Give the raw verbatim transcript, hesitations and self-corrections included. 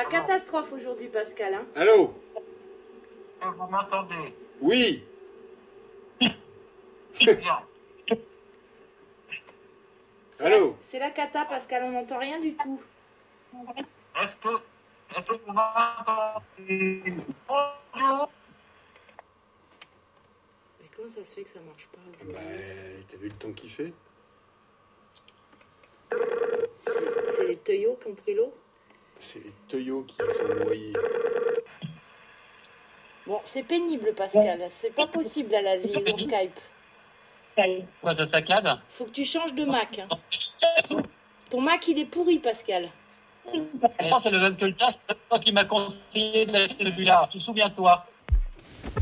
la catastrophe aujourd'hui, Pascal. Hein. Allô? Vous m'entendez? Oui. Bien. Allô? C'est la cata, Pascal, on n'entend rien du tout. Est-ce que, est-ce que vous m'entendez? Bonjour. Mais comment ça se fait que ça marche pas aujourd'hui? Bah, t'as vu le temps qu'il fait? C'est les Teuillots qui ont pris l'eau? C'est les Toyos qui sont noyés. Bon, c'est pénible, Pascal. C'est pas possible à la liaison Skype. Quoi de saccade? Faut que tu changes de Mac. Hein. Ton Mac, il est pourri, Pascal. C'est le même que le tien, c'est toi qui m'as conseillé d'acheter celui-là. Tu te souviens-toi?